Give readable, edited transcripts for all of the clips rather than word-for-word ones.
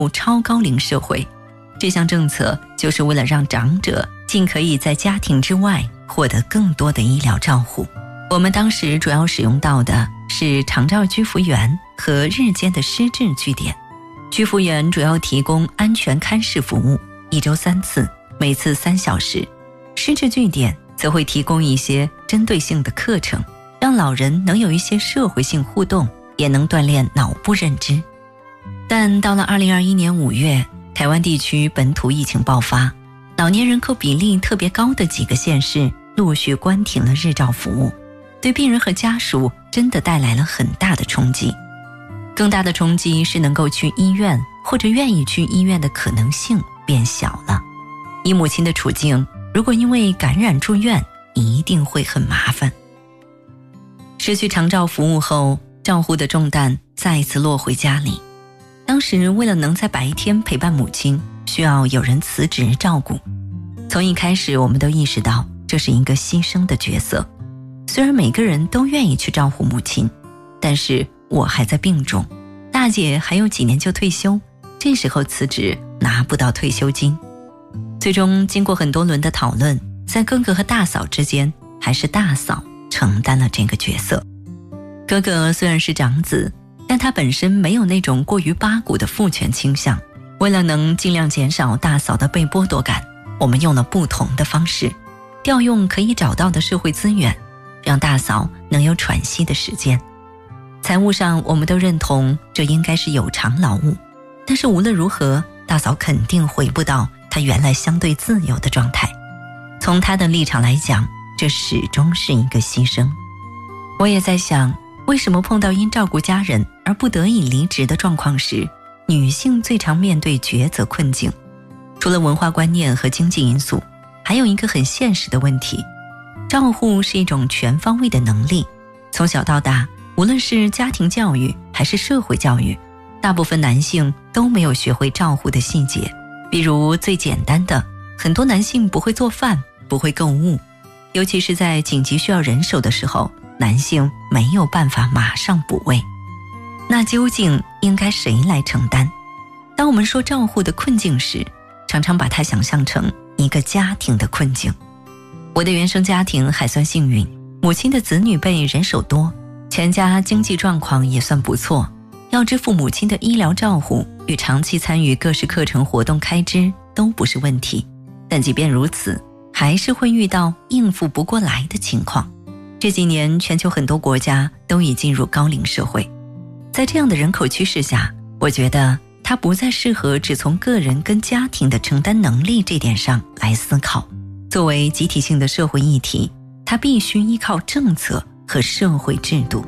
超高龄社会。这项政策就是为了让长者尽可以在家庭之外获得更多的医疗照护。我们当时主要使用到的是长照居服员和日间的失智据点。居服员主要提供安全看视服务，1周3次，每次3小时。失智据点则会提供一些针对性的课程，让老人能有一些社会性互动，也能锻炼脑部认知。但到了2021年5月，台湾地区本土疫情爆发，老年人口比例特别高的几个县市陆续关停了日照服务，对病人和家属真的带来了很大的冲击。更大的冲击是能够去医院或者愿意去医院的可能性变小了。以母亲的处境，如果因为感染住院，一定会很麻烦。失去长照服务后，照护的重担再一次落回家里。当时为了能在白天陪伴母亲，需要有人辞职照顾。从一开始我们都意识到这是一个牺牲的角色。虽然每个人都愿意去照顾母亲，但是我还在病中，大姐还有几年就退休，这时候辞职拿不到退休金。最终经过很多轮的讨论，在哥哥和大嫂之间，还是大嫂承担了这个角色。哥哥虽然是长子，但他本身没有那种过于八股的父权倾向。为了能尽量减少大嫂的被剥夺感，我们用了不同的方式，调用可以找到的社会资源，让大嫂能有喘息的时间。财务上我们都认同这应该是有偿劳务，但是无论如何，大嫂肯定回不到她原来相对自由的状态。从她的立场来讲，这始终是一个牺牲。我也在想，为什么碰到因照顾家人而不得已离职的状况时，女性最常面对抉择困境？除了文化观念和经济因素，还有一个很现实的问题，照护是一种全方位的能力。从小到大，无论是家庭教育还是社会教育，大部分男性都没有学会照护的细节。比如最简单的，很多男性不会做饭，不会购物，尤其是在紧急需要人手的时候，男性没有办法马上补位。那究竟应该谁来承担？当我们说照护的困境时，常常把它想象成一个家庭的困境。我的原生家庭还算幸运，母亲的子女辈人手多，全家经济状况也算不错，要支付母亲的医疗照护与长期参与各式课程活动开支都不是问题。但即便如此，还是会遇到应付不过来的情况。这几年全球很多国家都已进入高龄社会，在这样的人口趋势下，我觉得它不再适合只从个人跟家庭的承担能力这点上来思考。作为集体性的社会议题，它必须依靠政策和社会制度。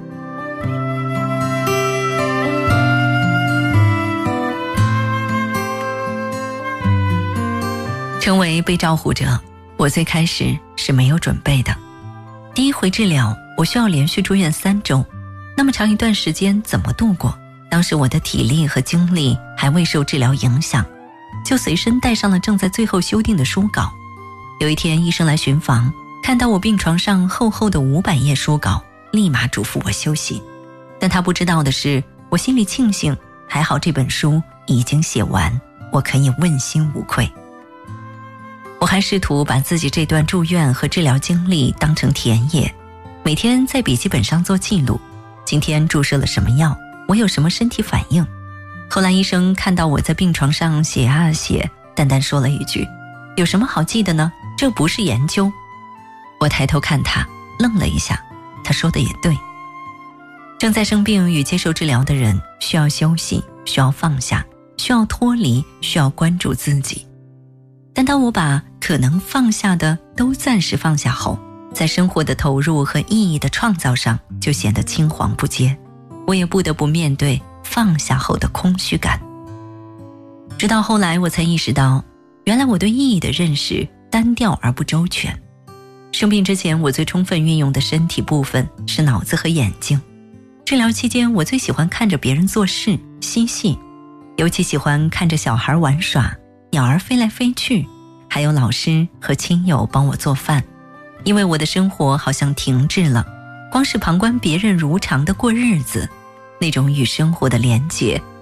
成为被照护者，我最开始是没有准备的。第一回治疗，我需要连续住院3周，那么长一段时间怎么度过？当时我的体力和精力还未受治疗影响，就随身带上了正在最后修订的书稿。有一天医生来巡房，看到我病床上厚厚的500页书稿，立马嘱咐我休息。但他不知道的是，我心里庆幸，还好这本书已经写完，我可以问心无愧。我还试图把自己这段住院和治疗经历当成田野，每天在笔记本上做记录，今天注射了什么药，我有什么身体反应。后来医生看到我在病床上写啊写，淡淡说了一句，有什么好记的呢？这不是研究。我抬头看他，愣了一下，他说的也对。正在生病与接受治疗的人需要休息，需要放下，需要脱离，需要关注自己。但当我把可能放下的都暂时放下后，在生活的投入和意义的创造上就显得青黄不接，我也不得不面对放下后的空虚感。直到后来我才意识到，原来我对意义的认识单调而不周全。生病之前，我最充分运用的身体部分是脑子和眼睛。治疗期间，我最喜欢看着别人做事嬉戏，尤其喜欢看着小孩玩耍，鸟儿飞来飞去，还有老师和亲友帮我做饭。因为我的生活好像停滞了，光是旁观别人如常的过日子，那种与生活的连结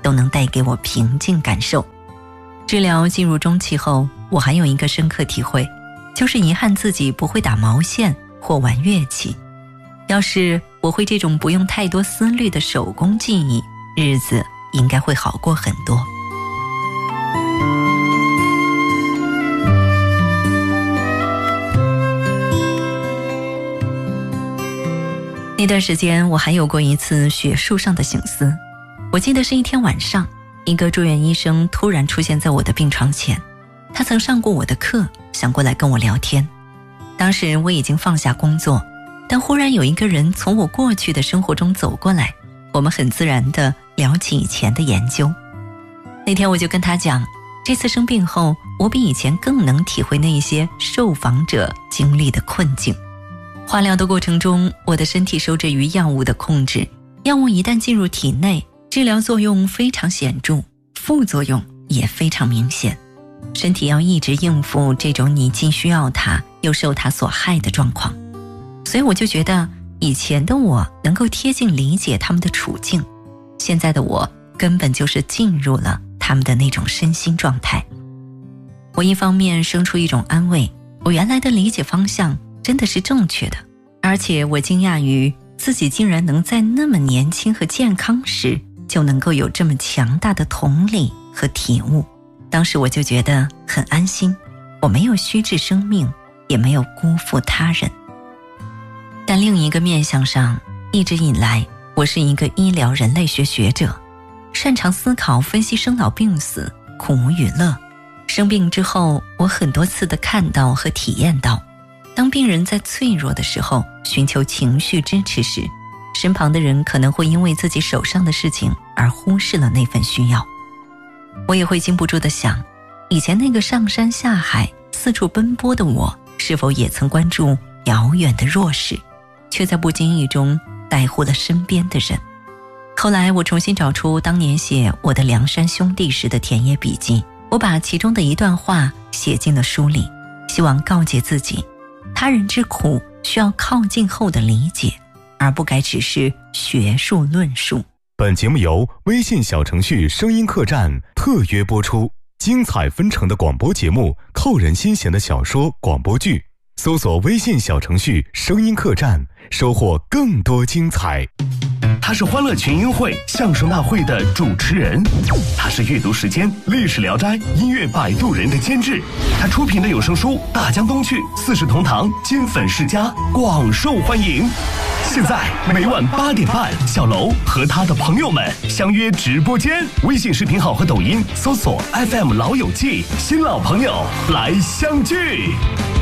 都能带给我平静感受。治疗进入中期后，我还有一个深刻体会，就是遗憾自己不会打毛线或玩乐器。要是我会这种不用太多思虑的手工技艺，日子应该会好过很多。那段时间我还有过一次学术上的省思，我记得是一天晚上，一个住院医生突然出现在我的病床前，他曾上过我的课，想过来跟我聊天。当时我已经放下工作，但忽然有一个人从我过去的生活中走过来，我们很自然地聊起以前的研究。那天我就跟他讲，这次生病后，我比以前更能体会那些受访者经历的困境。化疗的过程中，我的身体受制于药物的控制，药物一旦进入体内，治疗作用非常显著，副作用也非常明显，身体要一直应付这种你既需要它又受它所害的状况。所以我就觉得以前的我能够贴近理解他们的处境，现在的我根本就是进入了他们的那种身心状态。我一方面生出一种安慰，我原来的理解方向真的是正确的，而且我惊讶于自己竟然能在那么年轻和健康时就能够有这么强大的同理和体悟。当时我就觉得很安心，我没有虚掷生命，也没有辜负他人。但另一个面向上，一直以来我是一个医疗人类学学者，擅长思考分析生老病死、苦与乐。生病之后，我很多次的看到和体验到，当病人在脆弱的时候寻求情绪支持时，身旁的人可能会因为自己手上的事情而忽视了那份需要。我也会禁不住地想，以前那个上山下海四处奔波的我，是否也曾关注遥远的弱势，却在不经意中带护了身边的人。后来我重新找出当年写我的梁山兄弟时的田野笔记，我把其中的一段话写进了书里，希望告诫自己，他人之苦需要靠近后的理解，而不该只是学术论述。 本节目由微信小程序声音客栈特约播出，精彩纷呈的广播节目，扣人心弦的小说广播剧，搜索微信小程序声音客栈，收获更多精彩。 他是欢乐群英会相声大会的主持人，他是阅读时间历史聊斋音乐摆渡人的监制，他出品的有声书《大江东去》四世同堂金粉世家广受欢迎。现在每晚8点半，小楼和他的朋友们相约直播间，微信视频号和抖音搜索 FM 老友记，新老朋友来相聚。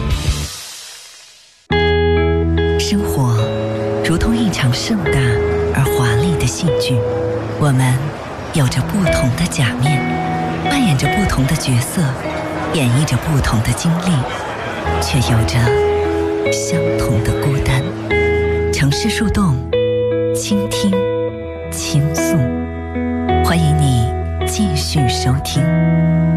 生活如同一场盛大而华丽的戏剧，我们有着不同的假面，扮演着不同的角色，演绎着不同的经历，却有着相同的孤单。城市树洞，倾听，倾诉，欢迎你继续收听。